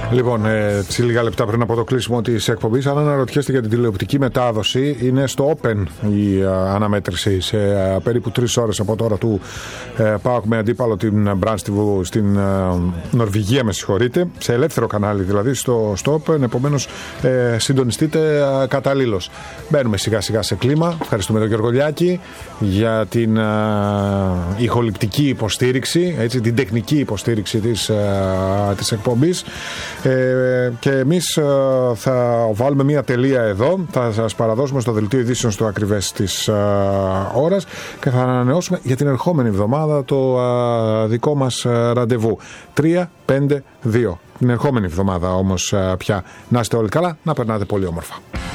Λοιπόν, λίγα λεπτά πριν από το κλείσιμο της εκπομπής, αν αναρωτιέστε για την τηλεοπτική μετάδοση, είναι στο Open η αναμέτρηση σε περίπου 3 ώρες από τώρα του ΠΑΟΚ με αντίπαλο την Μπράντστιβου στην Νορβηγία, με συγχωρείτε, σε ελεύθερο κανάλι δηλαδή στο Open, επομένως συντονιστείτε καταλήλως. Μπαίνουμε σιγά σιγά σε κλίμα. Ευχαριστούμε τον Γιώργο Λιάκη για την ηχοληπτική υποστήριξη, έτσι, την τεχνική υποστήριξη της εκπομπής. Και εμείς θα βάλουμε μια τελεία εδώ. Θα σας παραδώσουμε στο δελτίο ειδήσεων στο ακριβές της ώρας και θα ανανεώσουμε για την ερχόμενη εβδομάδα το δικό μας ραντεβού 3-5-2. Την ερχόμενη εβδομάδα όμως πια. Να είστε όλοι καλά, να περνάτε πολύ όμορφα.